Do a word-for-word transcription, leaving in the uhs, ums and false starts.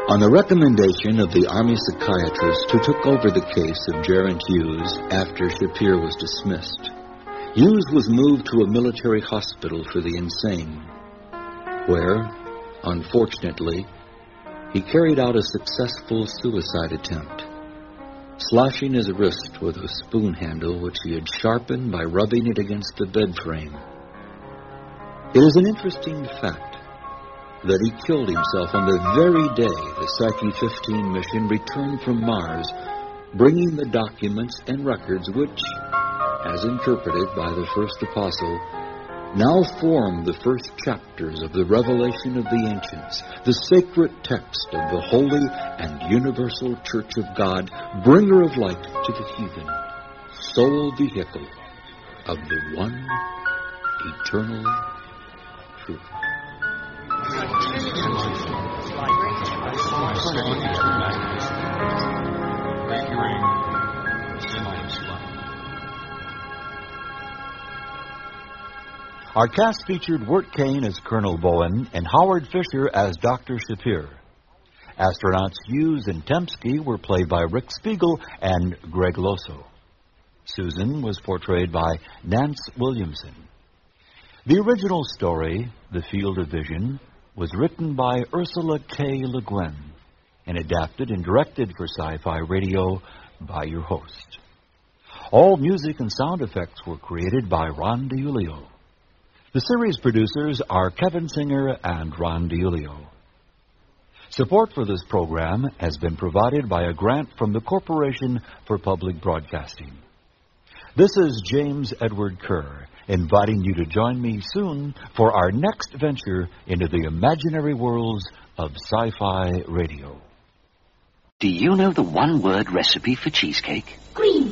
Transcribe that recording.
On the recommendation of the Army psychiatrist who took over the case of Gerent Hughes after Shapiro was dismissed, Hughes was moved to a military hospital for the insane, where, unfortunately, he carried out a successful suicide attempt, slashing his wrist with a spoon handle which he had sharpened by rubbing it against the bed frame. It is an interesting fact that he killed himself on the very day the Psyche fifteen mission returned from Mars, bringing the documents and records which, as interpreted by the first apostle, now form the first chapters of the revelation of the ancients, the sacred text of the holy and universal Church of God, bringer of light to the heathen, sole vehicle of the one eternal truth. Our cast featured Wirt Kane as Colonel Bowen and Howard Fisher as Doctor Shapiro. Astronauts Hughes and Tempsky were played by Rick Spiegel and Greg Loso. Susan was portrayed by Nance Williamson. The original story, The Field of Vision, was written by Ursula K. Le Guin and adapted and directed for Sci-Fi Radio by your host. All music and sound effects were created by Ron DiUlio. The series producers are Kevin Singer and Ron DiUlio. Support for this program has been provided by a grant from the Corporation for Public Broadcasting. This is James Edward Kerr, inviting you to join me soon for our next venture into the imaginary worlds of Sci-Fi Radio. Do you know the one-word recipe for cheesecake? Green.